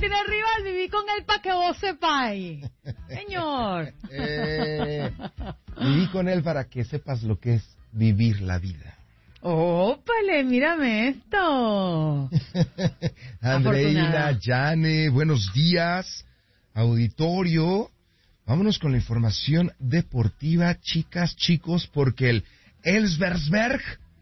tiene rival, viví con él para que vos sepáis. Señor. Viví con él para que sepas lo que es vivir la vida. ¡Ópale! Mírame esto. Andreina, Jane, buenos días, auditorio. Vámonos con la información deportiva, chicas, chicos, porque el Elversberg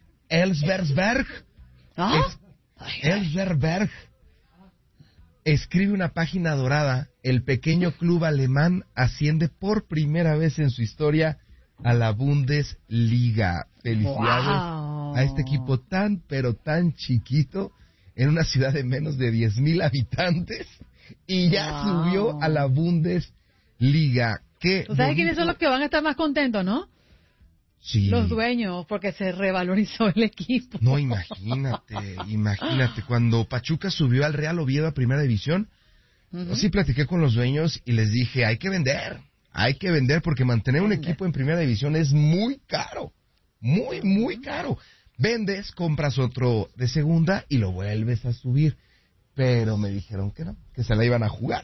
escribe una página dorada. El pequeño club alemán asciende por primera vez en su historia a la Bundesliga. Felicidades a este equipo tan, pero tan chiquito, en una ciudad de menos de 10,000 habitantes, y ya subió a la Bundesliga. ¿Tú sabes quiénes son los que van a estar más contentos, no? Sí. Los dueños, porque se revalorizó el equipo. No, imagínate, cuando Pachuca subió al Real Oviedo a Primera División, yo sí platiqué con los dueños y les dije, hay que vender porque mantener un equipo en Primera División es muy caro, muy caro. Vendes, compras otro de segunda y lo vuelves a subir, pero me dijeron que no, que se la iban a jugar.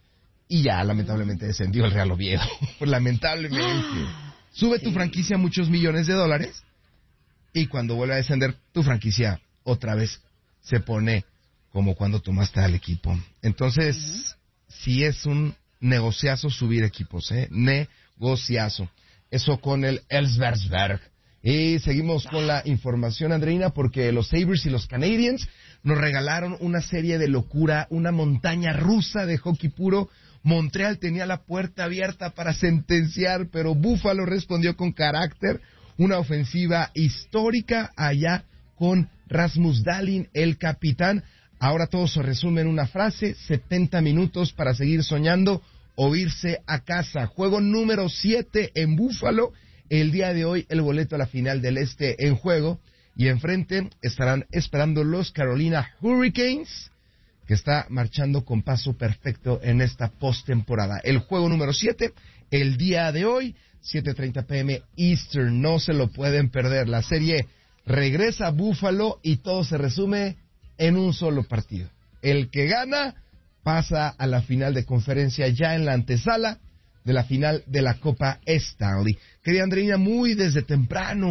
Y ya, lamentablemente, descendió el Real Oviedo. Lamentablemente. Sube tu franquicia muchos millones de dólares y cuando vuelve a descender, tu franquicia otra vez se pone como cuando tomaste al equipo. Entonces, sí es un negociazo subir equipos, negociazo. Eso con el Elversberg. Y seguimos con la información, Andreina, porque los Sabres y los Canadiens nos regalaron una serie de locura, una montaña rusa de hockey puro. Montreal tenía la puerta abierta para sentenciar, pero Buffalo respondió con carácter, una ofensiva histórica allá con Rasmus Dahlin, el capitán. Ahora todo se resume en una frase: 70 minutos para seguir soñando o irse a casa. Juego número 7 en Buffalo. El día de hoy el boleto a la final del Este en juego, y enfrente estarán esperando los Carolina Hurricanes, que está marchando con paso perfecto en esta postemporada. El juego número 7, el día de hoy, 7:30 p.m. Eastern, no se lo pueden perder. La serie regresa a Buffalo y todo se resume en un solo partido. El que gana pasa a la final de conferencia, ya en la antesala de la final de la Copa Stanley. Querida Andreina, muy desde temprano,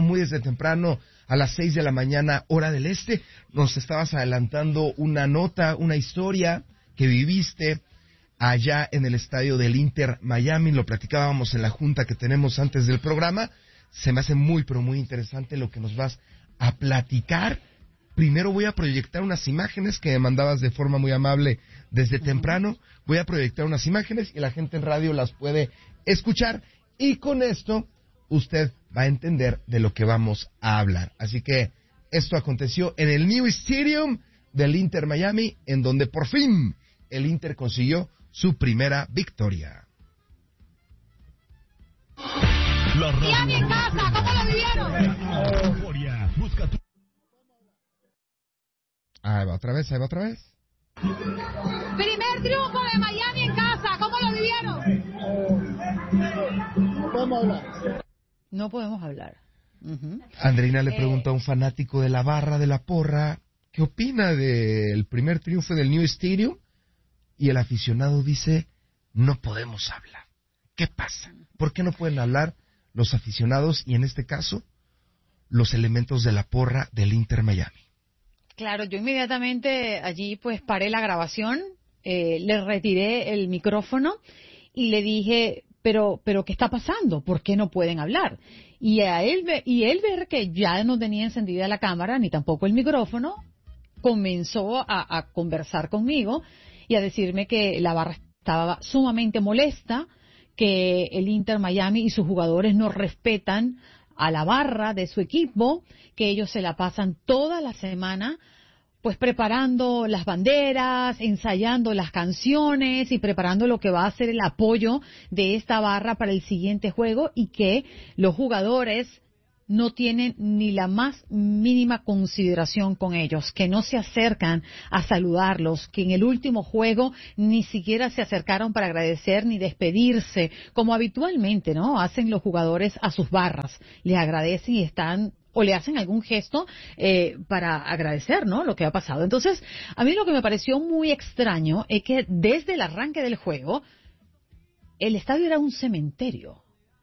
a las 6 de la mañana, hora del este, nos estabas adelantando una nota, una historia que viviste allá en el estadio del Inter Miami. Lo platicábamos en la junta que tenemos antes del programa. Se me hace muy, pero muy interesante lo que nos vas a platicar. Primero voy a proyectar unas imágenes que me mandabas de forma muy amable desde temprano. Voy a proyectar unas imágenes y la gente en radio las puede escuchar. Y con esto usted va a entender de lo que vamos a hablar. Así que esto aconteció en el New Stadium del Inter Miami, en donde por fin el Inter consiguió su primera victoria. Miami en casa, ¿cómo lo vivieron? Ahí va otra vez. Primer triunfo de Miami en casa, ¿cómo lo vivieron? No podemos hablar. Andreina le pregunta a un fanático de la barra de la porra, ¿qué opina del primer triunfo del New Stadium? Y el aficionado dice, no podemos hablar. ¿Qué pasa? ¿Por qué no pueden hablar los aficionados y en este caso los elementos de la porra del Inter Miami? Claro, yo inmediatamente allí pues paré la grabación, le retiré el micrófono y le dije, pero ¿qué está pasando? ¿Por qué no pueden hablar? Y él ver que ya no tenía encendida la cámara ni tampoco el micrófono, comenzó a conversar conmigo y a decirme que la barra estaba sumamente molesta, que el Inter Miami y sus jugadores no respetan a la barra de su equipo, que ellos se la pasan toda la semana pues preparando las banderas, ensayando las canciones y preparando lo que va a ser el apoyo de esta barra para el siguiente juego, y que los jugadores no tienen ni la más mínima consideración con ellos, que no se acercan a saludarlos, que en el último juego ni siquiera se acercaron para agradecer ni despedirse, como habitualmente, ¿no?, hacen los jugadores a sus barras. Les agradecen y están o le hacen algún gesto para agradecer, ¿no?, lo que ha pasado. Entonces, a mí lo que me pareció muy extraño es que desde el arranque del juego, el estadio era un cementerio.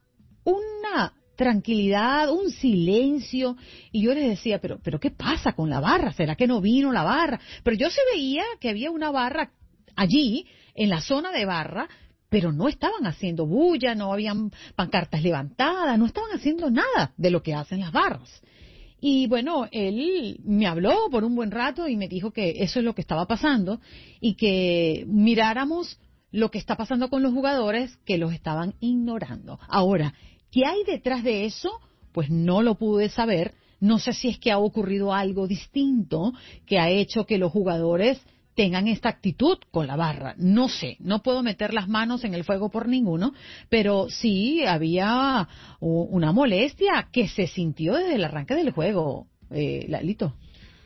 Una tranquilidad, un silencio, y yo les decía, pero ¿qué pasa con la barra? ¿Será que no vino la barra? Pero yo se veía que había una barra allí, en la zona de barra, pero no estaban haciendo bulla, no habían pancartas levantadas, no estaban haciendo nada de lo que hacen las barras. Y bueno, él me habló por un buen rato y me dijo que eso es lo que estaba pasando y que miráramos lo que está pasando con los jugadores que los estaban ignorando. Ahora, ¿qué hay detrás de eso? Pues no lo pude saber. No sé si es que ha ocurrido algo distinto que ha hecho que los jugadores tengan esta actitud con la barra. No sé, no puedo meter las manos en el fuego por ninguno, pero sí había una molestia que se sintió desde el arranque del juego, Lalito.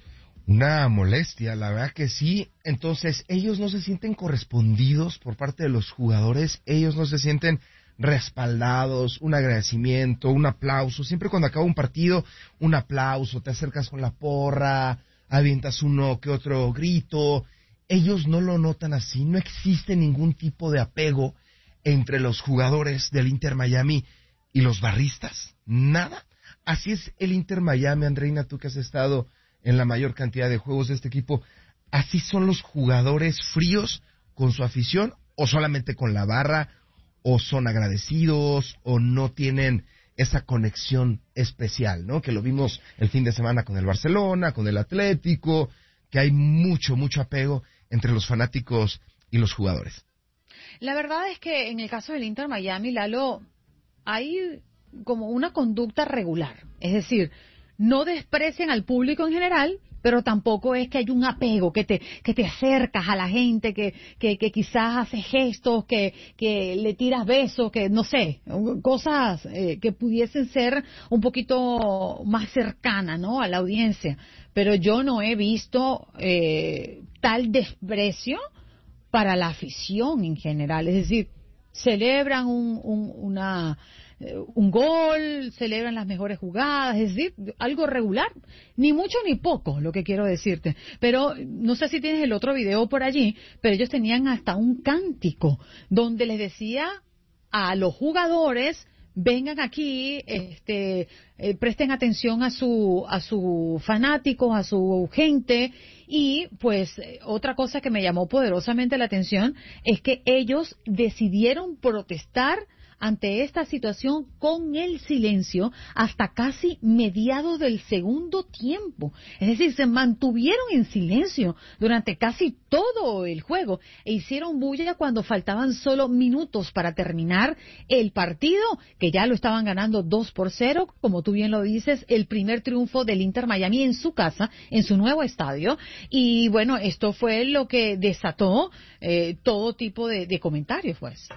Una molestia, la verdad que sí. Entonces, ellos no se sienten correspondidos por parte de los jugadores, ellos no se sienten respaldados, un agradecimiento, un aplauso. Siempre cuando acaba un partido, un aplauso, te acercas con la porra, avientas uno que otro grito. Ellos no lo notan así, no existe ningún tipo de apego entre los jugadores del Inter Miami y los barristas, nada. Así es el Inter Miami, Andreina, tú que has estado en la mayor cantidad de juegos de este equipo. Así son los jugadores, fríos con su afición, o solamente con la barra, o son agradecidos, o no tienen esa conexión especial, ¿no? Que lo vimos el fin de semana con el Barcelona, con el Atlético, que hay mucho apego entre los fanáticos y los jugadores. La verdad es que en el caso del Inter Miami, Lalo, hay como una conducta regular. Es decir, no desprecian al público en general, pero tampoco es que hay un apego, que te acercas a la gente, que quizás haces gestos, que le tiras besos, que no sé, cosas que pudiesen ser un poquito más cercanas, ¿no?, a la audiencia. Pero yo no he visto tal desprecio para la afición en general. Es decir, celebran un gol, celebran las mejores jugadas, es decir, algo regular, ni mucho ni poco, lo que quiero decirte. Pero no sé si tienes el otro video por allí, pero ellos tenían hasta un cántico donde les decía a los jugadores: vengan aquí, presten atención a su fanáticos, a su gente. Y pues otra cosa que me llamó poderosamente la atención es que ellos decidieron protestar ante esta situación con el silencio hasta casi mediados del segundo tiempo. Es decir, se mantuvieron en silencio durante casi todo el juego e hicieron bulla cuando faltaban solo minutos para terminar el partido, que ya lo estaban ganando 2-0, como tú bien lo dices, el primer triunfo del Inter Miami en su casa, en su nuevo estadio. Y bueno, esto fue lo que desató todo tipo de comentarios, pues.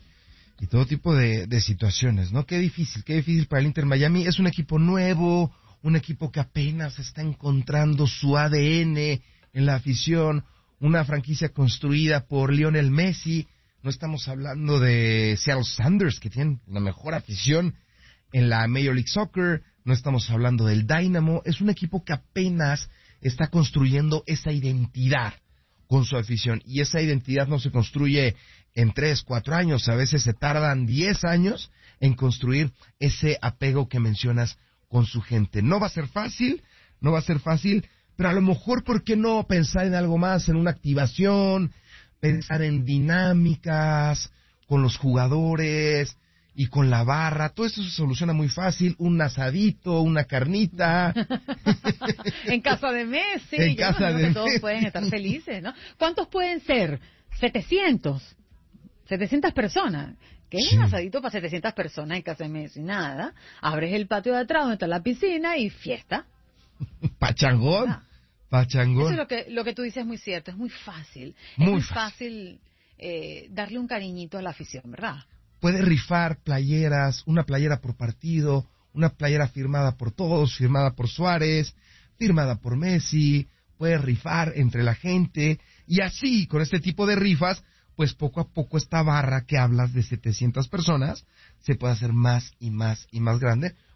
Y todo tipo de situaciones, ¿no? Qué difícil para el Inter Miami. Es un equipo nuevo, un equipo que apenas está encontrando su ADN en la afición, una franquicia construida por Lionel Messi. No estamos hablando de Seattle Sounders, que tienen la mejor afición en la Major League Soccer. No estamos hablando del Dynamo. Es un equipo que apenas está construyendo esa identidad con su afición. Y esa identidad no se construye en 3, 4 años, a veces se tardan 10 años en construir ese apego que mencionas con su gente. No va a ser fácil, pero a lo mejor, ¿por qué no pensar en algo más, en una activación, pensar en dinámicas con los jugadores y con la barra? Todo eso se soluciona muy fácil, un asadito, una carnita. En casa de Messi, en casa de Messi. Todos pueden estar felices, ¿no? ¿Cuántos pueden ser? 700 personas. ¿Qué es un asadito para 700 personas en casa de Messi? Nada. Abres el patio de atrás donde está la piscina y fiesta. Pachangón. Pachangón. Eso es lo que tú dices, es muy cierto. Es muy fácil. Es muy fácil darle un cariñito a la afición, ¿verdad? Puede rifar playeras, una playera por partido, una playera firmada por todos, firmada por Suárez, firmada por Messi. Puede rifar entre la gente. Y así, con este tipo de rifas, pues poco a poco esta barra que hablas de 700 personas se puede hacer más y más y más grande,